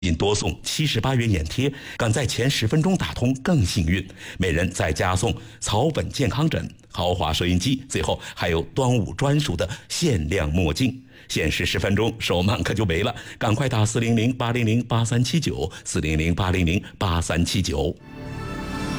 多送78元眼贴，赶在前10分钟打通更幸运。每人再加送草本健康枕、豪华收音机，最后还有端午专属的限量墨镜。限时10分钟，手慢可就没了，赶快打400-800-8379，400-800-8379。